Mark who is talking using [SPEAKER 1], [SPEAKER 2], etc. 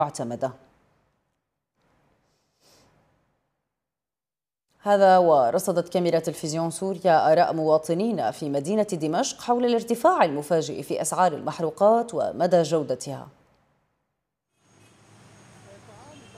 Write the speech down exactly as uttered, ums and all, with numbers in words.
[SPEAKER 1] معتمدة. هذا ورصدت كاميرا تلفزيون سوريا آراء مواطنين في مدينة دمشق حول الارتفاع المفاجئ في أسعار المحروقات ومدى جودتها.